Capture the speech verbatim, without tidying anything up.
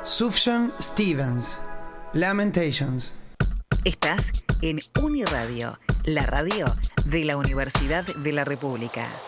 Sufjan Stevens, Lamentations. Estás en Uniradio, la radio de la Universidad de la República.